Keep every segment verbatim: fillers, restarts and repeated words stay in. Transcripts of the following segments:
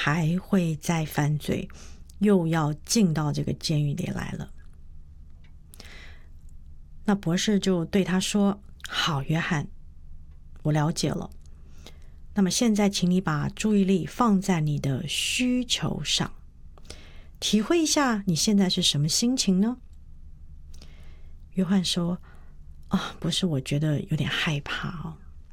还会再犯罪，又要进到这个监狱里来了。那博士就对他说，好，约翰，我了解了，那么现在请你把注意力放在你的需求上，体会一下你现在是什么心情呢？约翰说，啊，博士，我觉得有点害怕哦。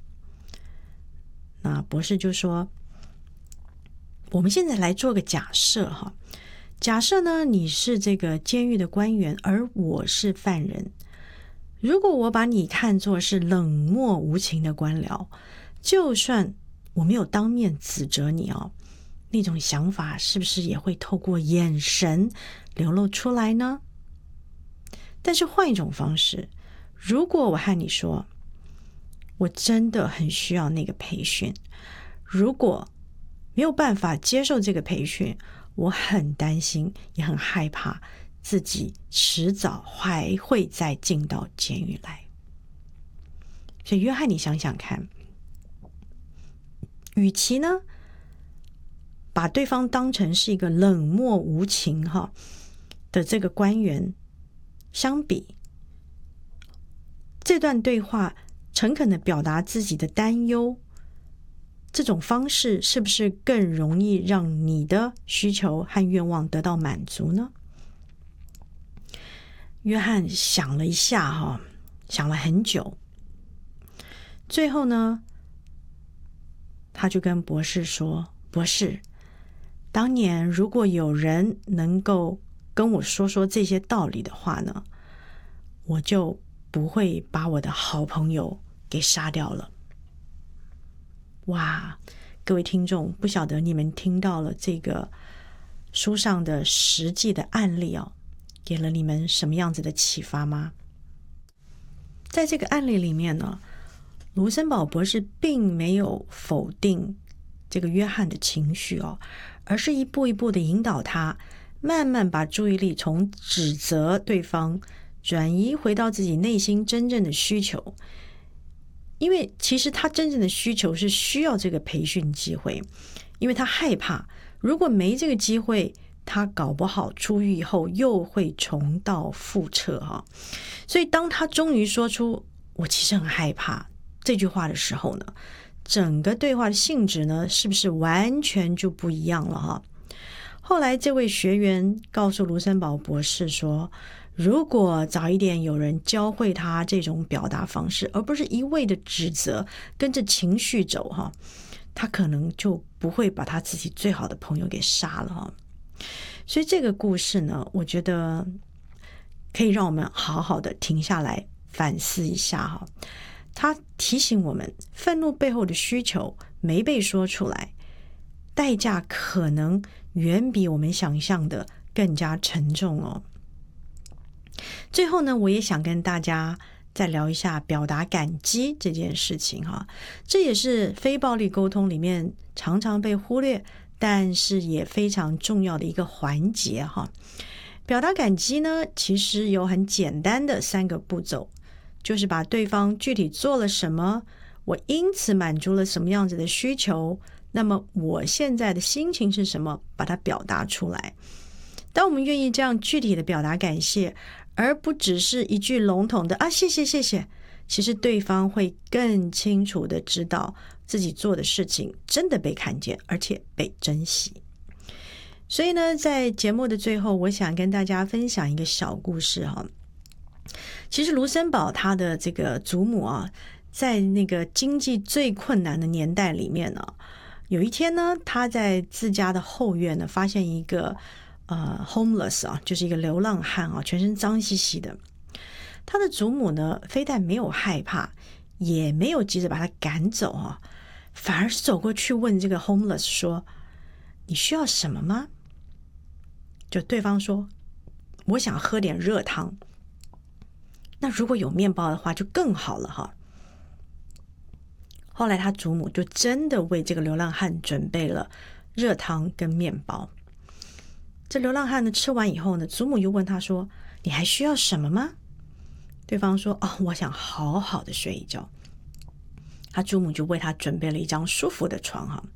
那博士就说，我们现在来做个假设哈，假设呢你是这个监狱的官员，而我是犯人。如果我把你看作是冷漠无情的官僚，就算我没有当面指责你哦，那种想法是不是也会透过眼神流露出来呢？但是换一种方式，如果我和你说，我真的很需要那个培训，如果没有办法接受这个培训，我很担心也很害怕自己迟早还会再进到监狱来。所以约翰，你想想看，与其呢把对方当成是一个冷漠无情哈的这个官员相比，这段对话诚恳的表达自己的担忧，这种方式是不是更容易让你的需求和愿望得到满足呢？约翰想了一下哈，想了很久，最后呢，他就跟博士说，博士，当年如果有人能够跟我说说这些道理的话呢，我就不会把我的好朋友给杀掉了。哇，各位听众，不晓得你们听到了这个书上的实际的案例哦，给了你们什么样子的启发吗？在这个案例里面呢，卢森堡博士并没有否定这个约翰的情绪哦，而是一步一步的引导他，慢慢把注意力从指责对方转移回到自己内心真正的需求。因为其实他真正的需求是需要这个培训机会，因为他害怕如果没这个机会，他搞不好出狱以后又会重蹈覆辙哈。所以当他终于说出我其实很害怕这句话的时候呢，整个对话的性质呢，是不是完全就不一样了哈？后来这位学员告诉卢森堡博士说，如果早一点有人教会他这种表达方式，而不是一味的指责，跟着情绪走哈，他可能就不会把他自己最好的朋友给杀了哈。所以这个故事呢，我觉得可以让我们好好的停下来反思一下哈。他提醒我们，愤怒背后的需求没被说出来，代价可能远比我们想象的更加沉重哦。最后呢，我也想跟大家再聊一下表达感激这件事情哈，这也是非暴力沟通里面常常被忽略，但是也非常重要的一个环节哈。表达感激呢，其实有很简单的三个步骤，就是把对方具体做了什么，我因此满足了什么样子的需求，那么我现在的心情是什么，把它表达出来。当我们愿意这样具体的表达感谢，而不只是一句笼统的啊谢谢谢谢，其实对方会更清楚的知道自己做的事情真的被看见，而且被珍惜。所以呢，在节目的最后，我想跟大家分享一个小故事哈。其实卢森堡他的这个祖母啊，在那个经济最困难的年代里面呢，有一天呢，他在自家的后院呢，发现一个呃 homeless 啊，就是一个流浪汉啊，全身脏兮兮的。他的祖母呢，非但没有害怕，也没有急着把他赶走啊，反而是走过去问这个 homeless 说：“你需要什么吗？”就对方说：“我想喝点热汤。”那如果有面包的话就更好了哈。后来他祖母就真的为这个流浪汉准备了热汤跟面包。这流浪汉呢吃完以后呢，祖母又问他说：“你还需要什么吗？”对方说：“哦，我想好好的睡一觉。”他祖母就为他准备了一张舒服的床哈。